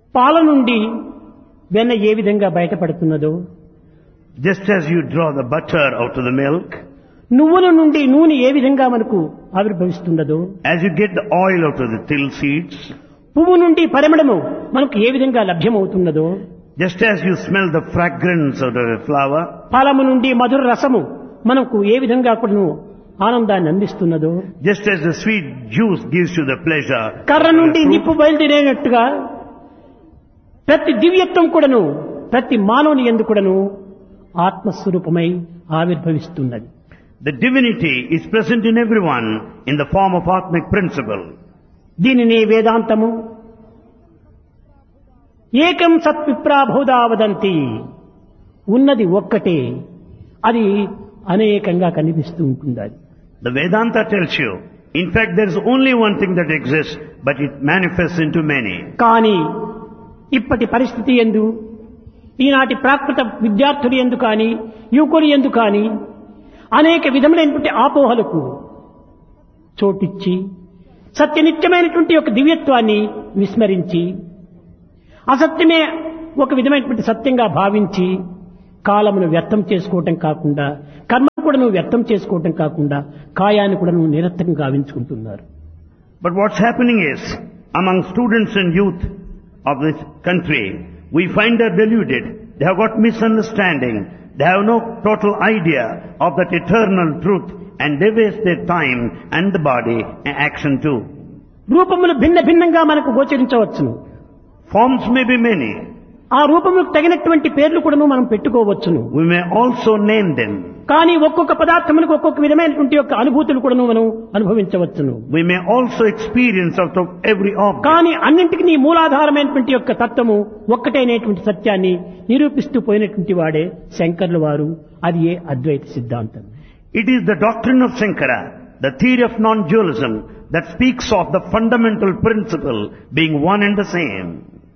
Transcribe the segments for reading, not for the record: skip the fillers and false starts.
పాల నుండి వెన్న ఏ విధంగా బయటపడుతున్నదో, just as you draw the butter out of the milk, నువ్వుల నుండి నూనె ఏ విధంగా మనకు ఆవిర్భవిస్తున్నదో, as you get the oil out of the till seeds, పువ్వు నుండి పరిమళము మనకు ఏ విధంగా లభ్యమవుతున్నదో, just as you smell the fragrance out of a flower, ఫలము నుండి మధుర రసము మనకు ఏ విధంగా కూడాను ఆనందాన్ని అందిస్తున్నదో, just as the sweet juice gives you the pleasure, కర్ర నుండి నిప్పు బయలుదేరేనట్టుగా ప్రతి దివ్యత్వం కూడాను ప్రతి మానవుని యందు కూడాను ఆత్మస్వరూపమై ఆవిర్భవిస్తున్నది. the divinity is present in everyone in the form of Atmic principle. దీనిని వేదాంతము ఏకం సత్ విప్రాబోధా వదంతి, ఉన్నది ఒక్కటే, అది అనేకంగా కనిపిస్తూ ఉంటుంది. అది The Vedanta tells you, in fact there is only one thing that exists, but it manifests into many. కానీ ఇప్పటి పరిస్థితి యందు, ఈనాటి ప్రాకృత విద్యార్థులు యందు కానీ యువకులు యందు కానీ అనేక విధములైనటువంటి ఆపోహలకు చోటిచ్చి సత్యనిత్యమైనటువంటి ఒక దివ్యత్వాన్ని విస్మరించి అసత్యమే ఒక విధమైనటువంటి సత్యంగా భావించి కాలమును వ్యర్థం చేసుకోవటం కాకుండా, కర్మను కూడా వ్యర్థం చేసుకోవటం కాకుండా కాయాన్ని కూడా నిరర్థకం గావించుకుంటున్నారు. But what's happening is, among students and youth of this country, we find they're deluded. They have got misunderstanding. They have no total idea of that eternal truth, and they waste their time and the body and action too. రూపములు భిన్న భిన్నంగా మనకు గోచరించవచ్చును. Forms may be many. ఆ రూపములకు తగినటువంటి పేర్లు కూడా మనం పెట్టుకోవచ్చును. We may also name them. కానీ ఒక్కొక్క పదార్థములకు ఒక్కొక్క విధమైనటువంటి యొక్క అనుభూతులు కూడా మనం అనుభవించవచ్చును. We may also experience out of every object. కానీ అన్నింటికి మూలాధారమైనటువంటి యొక్క తత్వము ఒక్కటైనటువంటి సత్యాన్ని నిరూపిస్తూ పోయినటువంటి వాడే శంకర్ల వారు. అది ఏ అద్వైత సిద్ధాంతం. It is the doctrine of Shankara, the theory of non-dualism, that speaks of the fundamental principle being one and the same.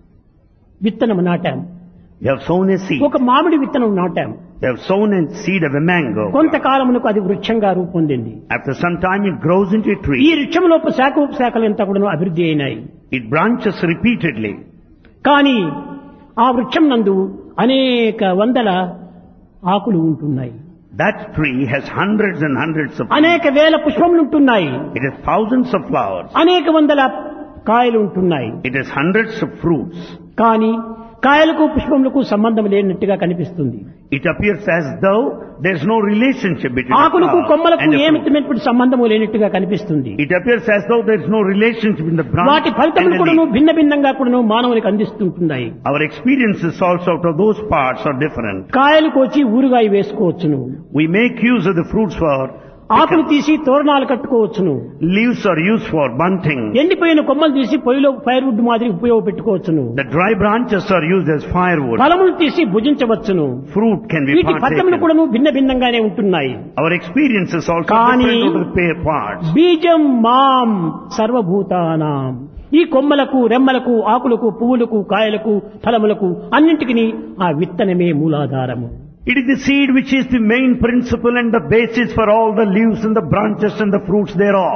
విత్తనం నాటాం. We have sown a seed. ఒక మామిడి విత్తనం నాటాం. We have sown a seed of a mango. కొంతకాలమునకు అది వృక్షంగా రూపొందింది. After some time it grows into a ఈ tree. వృక్షంలో శాఖలు ఎంత కూడా అభివృద్ధి అయినాయి. It branches repeatedly. కానీ ఆ వృక్షం నందు అనేక వందల ఆకులు ఉంటున్నాయి. That tree has hundreds and hundreds of అనేక వేల పుష్పములు ఉంటున్నాయి. It has thousands of flowers. అనేక వందల కాయలు ఉంటున్నాయి. It has hundreds of fruits. కానీ కాయలకు పుష్పములకు సంబంధం లేనట్టుగా కనిపిస్తుంది. It appears as though there is no relationship between the ఆకులకు flower కొమ్మలకు and the fruit. ఏమిటటువంటి సంబంధము లేనట్టుగా కనిపిస్తుంది. It appears as though there is no relationship in the branch వాటి and ఫలితములు the కూడాను leaf. భిన్న భిన్నంగా కూడాను మానవునికి అందిస్తుంటున్నాయి. Our experiences also out of those parts are different. కాయలు కోచి ఊరుగాయ వేసుకోవచ్చును. We make use of the fruits for ఆకులు తీసి తోరణాలు కట్టుకోవచ్చును. leaves are used for bunting. ఎండిపోయిన కొమ్మలు తీసి పొయ్యిలో ఫైర్వుడ్ మాదిరి ఉపయోగపెట్టుకోవచ్చును. The dry branches are used as firewood. ఫలములు తీసి భుజించవచ్చును. Fruit can be వీటి ఫలితములు partaken. కూడాను భిన్న భిన్నంగానే ఉంటున్నాయి. Our experiences also కానీ different out of the parts. బీజం మాం సర్వభూతానాం, ఈ కొమ్మలకు రెమ్మలకు ఆకులకు పువ్వులకు కాయలకు ఫలములకు అన్నింటికి ఆ విత్తనమే మూలాధారము. It is the seed which is the main principle and the basis for all the leaves and the branches and the fruits thereof.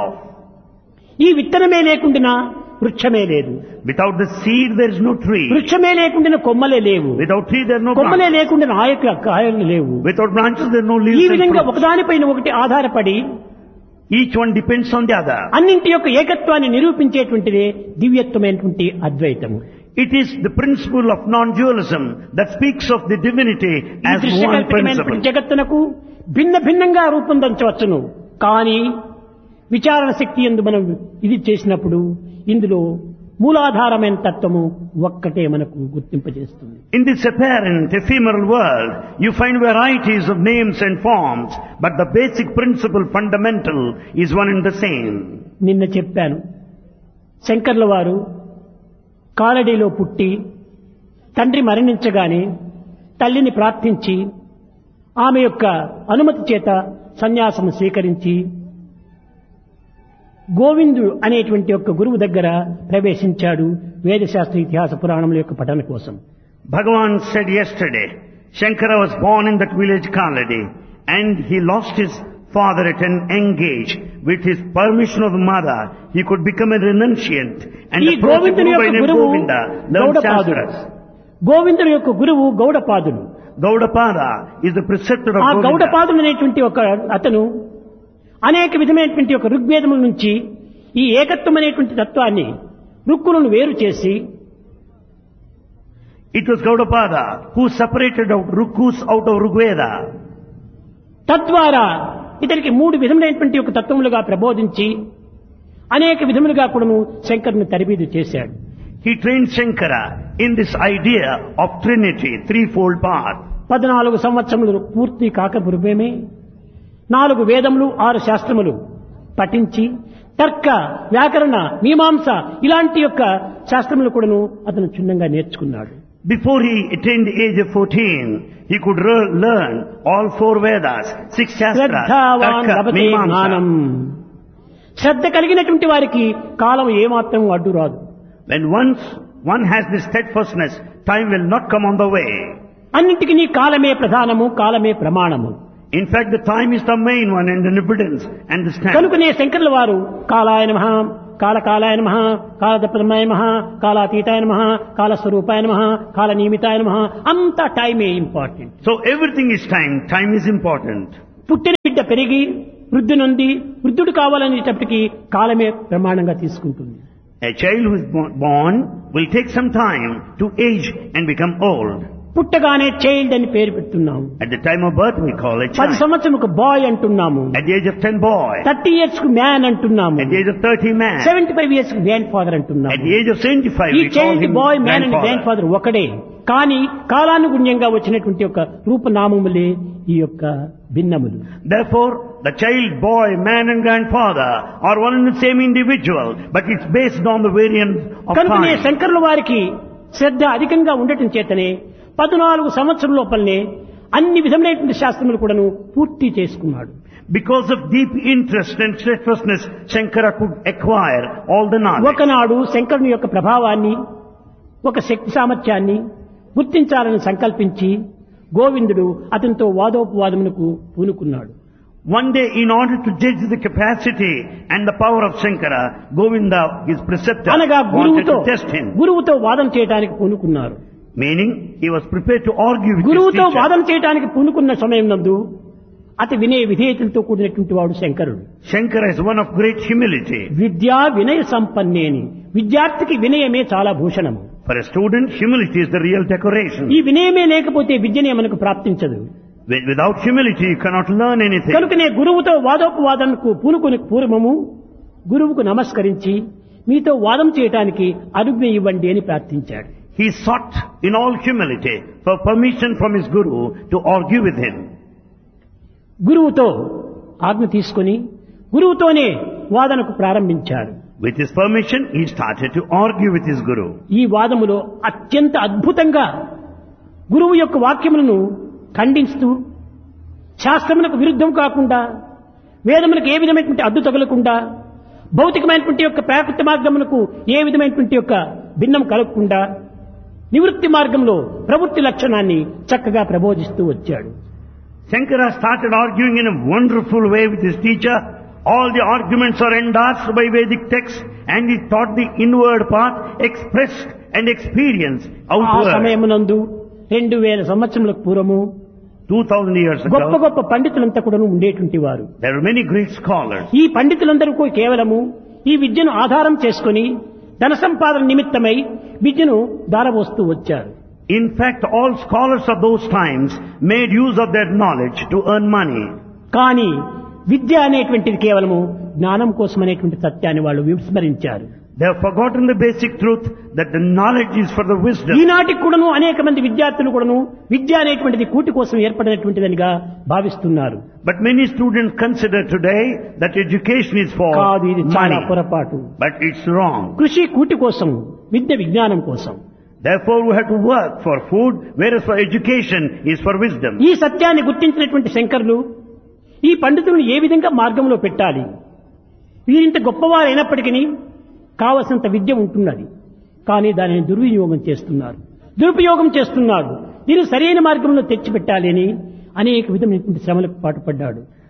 ఈ విత్తనమే లేకుండా వృక్షమే లేదు. Without the seed there is no tree. వృక్షమే లేకుండా కొమ్మలే లేవు. Without tree there is no కొమ్మలే branch. లేకుండా కాయలు లేవు. Without branches there is no ఈ leaves and విధంగా fruits. ఒకదానిపైన ఒకటి ఆధారపడి Each one depends on the other. అన్నింటి యొక్క ఏకత్వాన్ని నిరూపించేటువంటిదే దివ్యత్వమైనటువంటి అద్వైతము. It is the principle of non-dualism that speaks of the divinity ఈ as one దృశ్యకల్పితమైనటువంటి principle. జగత్తునకు భిన్న భిన్నంగా రూపొందించవచ్చును. కానీ విచారణ శక్తి యందు మనం ఇది చేసినప్పుడు ఇందులో మూలాధారమైన తత్వము ఒక్కటే మనకు గుర్తింపజేస్తుంది. In this apparent ephemeral world, you find varieties of names and forms, but the basic principle fundamental is one and the same. నిన్న చెప్పాను, శంకర్ల వారు కాలడీలో పుట్టి తండ్రి మరణించగానే తల్లిని ప్రార్థించి ఆమె యొక్క అనుమతి చేత సన్యాసము స్వీకరించి గోవిందుడు అనేటువంటి యొక్క గురువు దగ్గర ప్రవేశించాడు వేదశాస్త్ర ఇతిహాస పురాణముల యొక్క పఠన కోసం. Bhagavan said yesterday, Shankara was born in that village Kaladi, and he lost his father at an young age, with his permission of the mother, he could become a renunciant and ఈ approach a గోవిందుని guru by యొక్క name గురువు Govinda, learn గౌడపాదుడు. Shastras. గోవిందుని యొక్క గురువు గౌడపాదుడు. Gaudapada is the preceptor of ఆ Govinda. గౌడపాదుడు అనేటువంటి ఒక అతను అనేక విధమైనటువంటి ఒక ఋగ్వేదముల నుంచి ఈ ఏకత్వం అనేటువంటి తత్వాన్ని రుక్కులను వేరు చేసి It was Gaudapada who separated out Rukus out of Rigveda. తద్వారా ఇతనికి 3 విధములైనటువంటి ఒక తత్వములుగా ప్రబోధించి అనేక విధములుగా కూడాను శంకరుని తరబీదు చేశాడు. He trained Shankara in this idea of Trinity, threefold path. 14 సంవత్సరములు పూర్తి కాక పూర్వమే 4 వేదములు 6 శాస్త్రములు పఠించి తర్క వ్యాకరణ మీమాంస ఇలాంటి యొక్క శాస్త్రములు కూడాను అతను క్షుణ్ణంగా నేర్చుకున్నాడు. Before he attained the age of 14, he could learn all 4 Vedas, 6 Shastras, శ్రద్ధావాన్ Tarka, లభతే జ్ఞానం. Mimamsa. శ్రద్ధ కలిగినటువంటి వారికి కాలం ఏమాత్రం అడ్డు రాదు. When once one has this steadfastness, time will not come on the way. అన్నింటికి నీ కాలమే ప్రధానము, కాలమే ప్రమాణము. In fact, the time is the main one and the evidence and the standard. కనుకనే శంకరుల వారు కాలాయ నమః, కాలకాలాయ నమః, కాలదప్రమాయ నమః, కాలాతీతాయ నమః, కాలస్వరూపాయ నమః, కాలనియమితాయ నమః, అంతా టైమే important. So everything is time. Time is important. పుట్టిన బిడ్డ పెరిగి వృద్ధి నొంది వృద్ధుడు కావాలనేటప్పటికీ కాలమే ప్రమాణంగా తీసుకుంటుంది. A child who is born will take some time to age and become old. పుట్టగానే చైల్డ్ అని పేరు పెడుతున్నాము. At the time of birth we call a 10 child. సంవత్సరంకు బాయ్ అంటున్నాము. At the age of 10 boy. 30 years కు man అంటున్నాము. At the age of 30 man. 75 years కు grand father అంటున్నాము. At the age of 75 ఈ we call child him bye man and grand grandfather. Father ఒకడే. కానీ కాలానుగుణ్యంగా వచ్చినటువంటి ఒక రూపనామములే ఈ యొక్క భిన్నములు. Therefore, the child, boy, man and grandfather are one and the same individual, but it's based on the variance of కనుకనే time. శంకరుల వారికి శ్రద్ధ అధికంగా ఉండటం చేతనే 14 సంవత్సరం లోపలనే అన్ని విధములైనటువంటి శాస్త్రములు కూడాను పూర్తి చేసుకున్నాడు. Because of deep interest and steadfastness, Shankara could acquire all the knowledge. ఒకనాడు శంకరుని యొక్క ప్రభావాన్ని ఒక శక్తి సామర్థ్యాన్ని గుర్తించాలని సంకల్పించి గోవిందుడు అతనితో వాదోపవాదమునకు పూనుకున్నాడు. One day, in order to judge the capacity and the power of Shankara, Govinda, his preceptor, అనగా wanted to test him. గురువుతో వాదం చేయడానికి పూనుకున్నారు. Meaning, he was prepared to argue with his గురువుతో teacher. వాదం చేయడానికి పూనుకున్న సమయం నందు అతి వినయ విధేయతలతో కూడినటువంటి వాడు శంకరుడు. Shankara is one of great humility. విద్యా వినయ సంపన్నేని, విద్యార్థికి వినయమే చాలా భూషణము. For a student, humility is the real decoration. ఈ వినయమే లేకపోతే విద్యనే మనకు ప్రాప్తించదు. Without humility, you cannot learn anything. కనుకనే గురువుతో వాదోపవాదనకు పూనుకొని పూర్వము గురువుకు నమస్కరించి మీతో వాదం చేయడానికి అనుజ్ఞ ఇవ్వండి అని ప్రార్థించాడు. He sought in all humility for permission from his guru to argue with him. గురువుతో ఆజ్ఞ తీసుకొని గురువుతోనే వాదనకు ప్రారంభించాడు. With his permission, he started to argue with his guru. ఈ వాదములో అత్యంత అద్భుతంగా గురువు యొక్క వాక్యములను ఖండిస్తూ శాస్త్రములకు విరుద్ధం కాకుండా వేదములకు ఏ విధమైనటువంటి అడ్డు తగలకుండా భౌతికమైనటువంటి యొక్క ప్రాకృత మార్గములకు ఏ విధమైనటువంటి యొక్క భిన్నం కలగకుండా నివృత్తి మార్గంలో ప్రవృత్తి లక్షణాన్ని చక్కగా ప్రబోధిస్తూ వచ్చాడు. Shankara started arguing in a wonderful way with his teacher. All the arguments are endorsed by Vedic texts, and he taught the inward path, expressed and experienced ఆ outward. సమయమునందు 2000 సంవత్సరములకు పూర్వము 2000 years గొప్ప ago, గొప్ప పండితులంతా కూడా ఉండేటువంటి వారు. there were many great scholars. ఈ పండితులందరూ కూడా కేవలము ఈ విద్యను ఆధారం చేసుకొని ధన సంపాదన నిమిత్తమై విద్యను దారబోస్తూ వచ్చారు. In fact, all scholars of those times made use of their knowledge to earn money. కానీ విద్య అనేటువంటిది కేవలము జ్ఞానం కోసం అనేటువంటి సత్యాన్ని వాళ్ళు విస్మరించారు. They have forgotten the basic truth that the knowledge is for the wisdom. ఈనాటికి కూడాను అనేక మంది విద్యార్థులు కూడాను విద్య అనేటువంటిది కూటి కోసం ఏర్పడినటువంటిదనిగా భావిస్తున్నారు. But many students consider today that education is for కాదు, ఇది చాలా money. పొరపాటు. But it's wrong. కృషి కూటి కోసం, విద్య విజ్ఞానం కోసం. Therefore we have to work for food, whereas for education is for wisdom. ఈ సత్యాన్ని గుర్తించినటువంటి శంకరులు ఈ పండితులను ఏ విధంగా మార్గంలో పెట్టాలి, వీరింత గొప్పవారు అయినప్పటికీ కావలసినంత విద్య ఉంటున్నది, కానీ దానిని దుర్వినియోగం చేస్తున్నారు, దురుపయోగం చేస్తున్నారు. దీన్ని సరైన మార్గంలో తెచ్చిపెట్టాలి అని అనేక విధమైనటువంటి శ్రమలకు పాటుపడ్డాడు.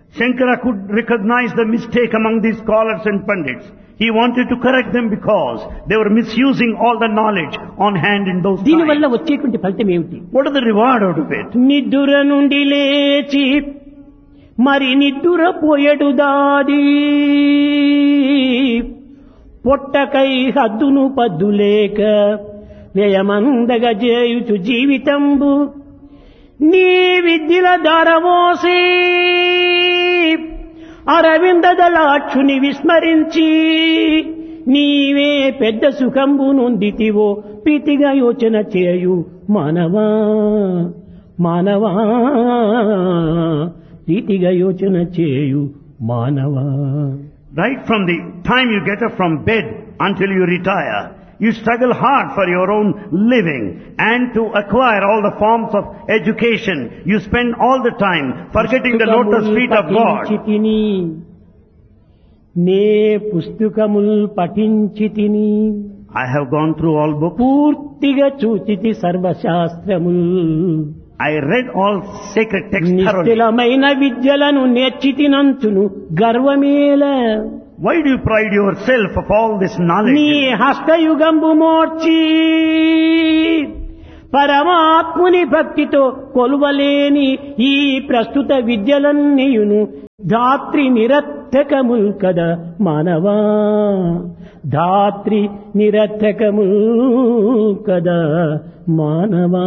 Shankara could recognize the mistake among these scholars and pandits. He wanted to correct them because they were misusing all the knowledge on hand in those దీనివల్ల times. వచ్చేటువంటి ఫలితం ఏమిటి? What is the reward out of it? నిద్దుర నుండి లేచి మరి నిద్దుర పోయడు దాది పొట్టకై హద్దును పద్దులేక వ్యయమందగ చేయుచు జీవితంబు నీ విద్యల దారవోసి అరవిందదలాక్షుని విస్మరించి నీవే పెద్ద సుఖంబు నొందితివో ప్రీతిగా యోచన చేయు మానవా మానవా ప్రీతిగా యోచన చేయు మానవా. Right from the time you get up from bed until you retire, you struggle hard for your own living and to acquire all the forms of education. You spend all the time forgetting the lotus feet of God. నే పుస్తకముల్ పఠించితిని I have gone through all books. పూర్తిగా చూచితి సర్వశాస్త్రముల్ I read all sacred texts thoroughly. నిశ్చలమైన విద్యలను నేర్చితినంచును గర్వమేల. Why do you pride yourself of all this knowledge? నీ హస్తయుగంబు మోర్చి పరమాత్ముని భక్తితో కొలువలేని ఈ ప్రస్తుత విద్యలన్నీయును ధాత్రి నిరర్థకముల్ కదా మానవా ధాత్రి నిరర్థకముల్ కదా మానవా.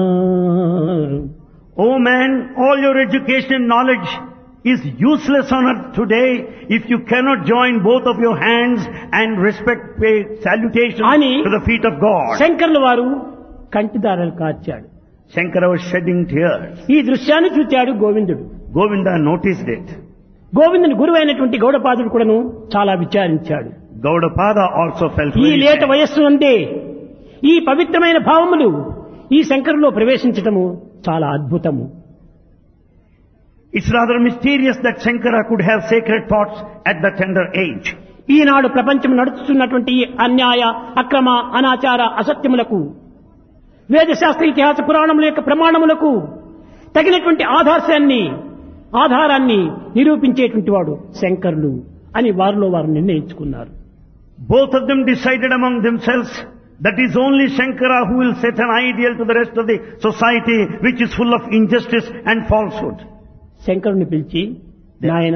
Oh man, all your education and knowledge is useless on earth today if you cannot join both of your hands and respect, pay salutation Ani to the feet of God. శంకర్ల వారు కంటిదారలు కార్చాడు. Shankara was shedding tears. ఈ దృశ్యాన్ని చూచాడు గోవిందుడు. Govinda noticed it. గోవిందుని గురువైనటువంటి గౌడపాదుడు కూడాను చాలా విచారించాడు. Gaudapada also felt ఈ very లేత sad. వయస్సు అందే ఈ పవిత్రమైన భావములు ఈ శంకరులో ప్రవేశించటము చాలా అద్భుతము. It's rather mysterious that Shankara could have sacred thoughts at the tender age. ఈనాడు ప్రపంచం నడుస్తున్నటువంటి ఈ అన్యాయ అక్రమ అనాచార అసత్యములకు వేదశాస్త్ర ఇతిహాస పురాణముల యొక్క ప్రమాణములకు తగినటువంటి ఆధారాన్ని నిరూపించేటువంటి వాడు శంకరులు అని వారిలో వారు నిర్ణయించుకున్నారు. Both of them decided among themselves that is only Shankara who will set an ideal to the rest of the society which is full of injustice and falsehood. శంకరుని పిలిచి నాయన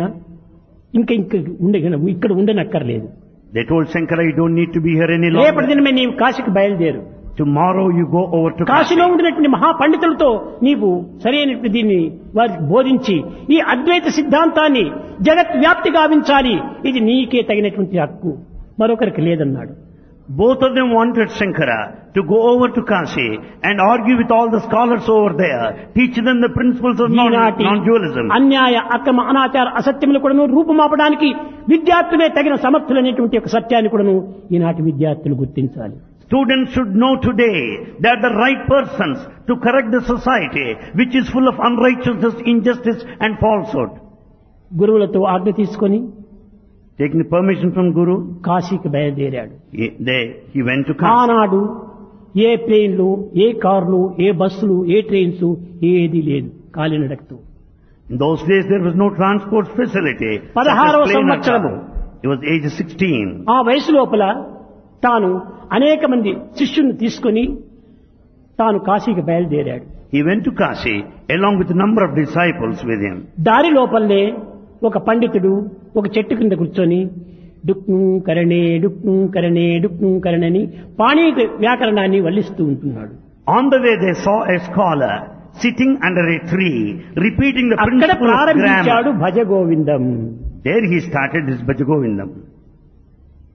ఇక్కడ ఉండనక్కర్లేదు. They told Shankara, you don't need to be here any రేపటి longer. దినమే నీవు కాశీకి బయలుదేరు. Tomorrow you go over to Kashi. కాశీలో ఉండినటువంటి మహాపండితులతో నీవు సరైన దీన్ని వారికి బోధించి ఈ అద్వైత సిద్ధాంతాన్ని జగత్ వ్యాప్తి గావించాలి. ఇది నీకే తగినటువంటి హక్కు, మరొకరికి లేదన్నాడు. Both of them wanted Shankara to go over to Kashi and argue with all the scholars over there, teach them the principles of non-dualism. అన్యాయ అక్రమ అనాచార అసత్యములు కూడాను రూపుమాపడానికి విద్యార్థులే తగిన సమర్థులనేటువంటి ఒక సత్యాన్ని కూడాను ఈనాటి విద్యార్థులు గుర్తించాలి. Students should know today they are the right persons to correct the society which is full of unrighteousness, injustice and falsehood. గురువులతో ఆజ్ఞ తీసుకొని Taking the permission from Guru, కాశీకి బయలుదేరాడు. he went to Kashi. ఆనాడు ఏ ప్లేన్లు, ఏ కార్లు, ఏ బస్సులు, ఏ ట్రైన్స్ ఏది లేదు, కాలినడకతో. In those days there was no transport facility. 16వ సంవత్సరము. He was age 16. ఆ వయసు లోపల తాను అనేక మంది శిష్యుల్ని తీసుకొని తాను కాశీకి బయలుదేరాడు. He went to Kashi along with a number of disciples with him. దారి లోపలనే ఒక పండితుడు ఒక చెట్టు కింద కూర్చొని డుక్ను కరణే డుక్ను కరణే డుక్ను కరణని పాణి వ్యాకరణాన్ని వల్లిస్తూ ఉంటున్నాడు. On the way they saw a scholar sitting under a tree repeating the అక్కడ principle of ప్రారంభించాడు grammar. Bhaja Govindam. There he started his Bhaja Govindam.